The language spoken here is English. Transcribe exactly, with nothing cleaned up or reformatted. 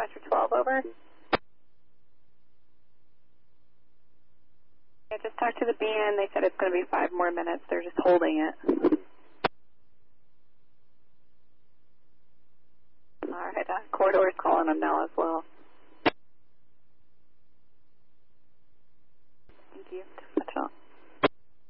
Dispatcher twelve, over. I just talked to the band. They said it's going to be five more minutes. They're just holding it. All right, uh, Corridor's calling them now as well.